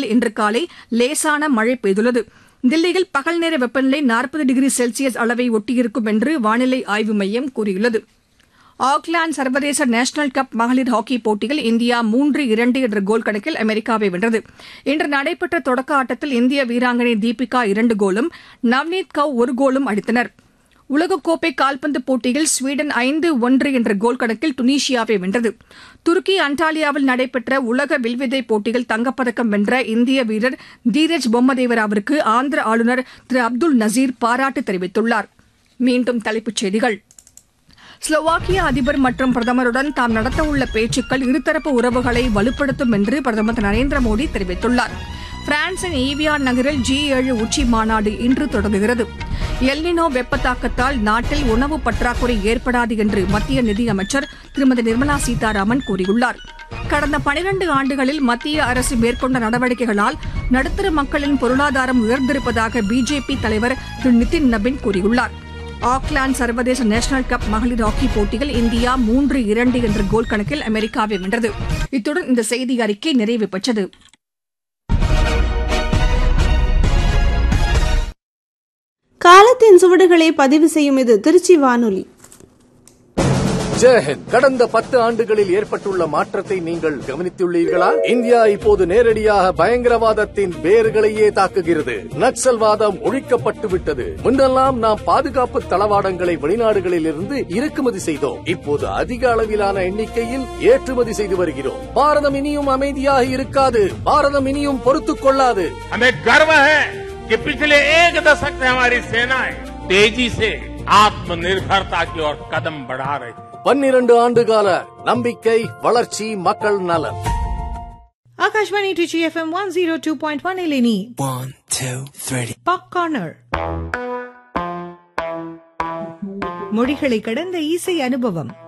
பகுதிகளில் இன்று காலை லேசான மழை பெய்துள்ளது. தில்லியில் பகல் நேர வெப்பநிலை 40 டிகிரி செல்சியஸ் அளவை ஒட்டியிருக்கும் என்று வானிலை ஆய்வு மையம் கூறியுள்ளது. ஆக்லாந்து சர்வதேச நேஷனல் கப் மகளிர் ஹாக்கிப் போட்டியில் இந்தியா 3-2 என்ற கோல் கணக்கில் அமெரிக்காவை வென்றது. இன்று நடைபெற்ற தொடக்க ஆட்டத்தில் இந்திய வீராங்கனை தீபிகா 2 கோலும் நவ்னீத் கௌர் 1 கோலும் அடித்தனர். உலகக்கோப்பை கால்பந்து போட்டியில் ஸ்வீடன் 5-1 என்ற கோல் கணக்கில் துனிஷியாவை வென்றது. துருக்கி அண்டாலியாவில் நடைபெற்ற உலக வில்வித்தை போட்டியில் தங்கப்பதக்கம் வென்ற இந்திய வீரர் தீரஜ் பொம்மதேவராவிற்கு ஆந்திர ஆளுநர் திரு அப்துல் நசீர் பாராட்டு தெரிவித்துள்ளார். மீண்டும் தலைப்புச் செய்திகள். ஸ்லோவாக்கியா அதிபர் மற்றும் பிரதமருடன் தாம் நடத்தவுள்ள பேச்சுக்கள் இருதரப்பு உறவுகளை வலுப்படுத்தும் என்று பிரதமர் திரு நரேந்திர மோடி தெரிவித்துள்ளார். பிரான்சின் ஈவியான் நகரில் G7 உச்சி மாநாடு இன்று தொடங்குகிறது. எல்னினோ வெப்ப தாக்கத்தால் நாட்டில் உணவு பற்றாக்குறை ஏற்படாது என்று மத்திய நிதியமைச்சர் திருமதி நிர்மலா சீதாராமன் கூறியுள்ளார். கடந்த 12 ஆண்டுகளில் மத்திய அரசு மேற்கொண்ட நடவடிக்கைகளால் நடுத்தர மக்களின் பொருளாதாரம் உயர்ந்திருப்பதாக பிஜேபி தலைவர் திரு நிதின் நபின் கூறியுள்ளார். ஆக்லாந்து சர்வதேச நேஷனல் கப் மகளிர் ஹாக்கிப் போட்டியில் இந்தியா 3-2 என்ற கோல் கணக்கில் அமெரிக்காவை வென்றது. இத்துடன் இந்த செய்தி அறிக்கை நிறைவு பெற்றது. காலத்தின் சுவடுகளை பதிவு செய்யும் இது திருச்சி வானொலி. ஜெயஹிந்த். கடந்த 10 ஆண்டுகளில் ஏற்பட்டுள்ள மாற்றத்தை நீங்கள் கவனித்துள்ளீர்களா? இந்தியா இப்போது நேரடியாக பயங்கரவாதத்தின் வேர்களையே தாக்குகிறது. நக்சல்வாதம் ஒழிக்கப்பட்டு விட்டது. முன்னெல்லாம் நாம் பாதுகாப்பு தளவாடங்களை வெளிநாடுகளில் இருந்து இறக்குமதி செய்தோம். இப்போது அதிக அளவிலான எண்ணிக்கையில் ஏற்றுமதி செய்து வருகிறோம். பாரதம் இனியும் அமைதியாக இருக்காது. பாரதம் இனியும் பொறுத்துக் கொள்ளாது. हमें गर्व है कि पिछले 1 दशक से हमारी सेनाएं तेजी से आत्मनिर्भरता की ओर कदम बढ़ा रही. 12 ஆண்டுகால நம்பிக்கை, வளர்ச்சி, மக்கள் நலன். Akashvani Trichy FM 102.1 एलेनी 1 2 3 pop corner. மொழிகளை கடந்த இசை அனுபவம்.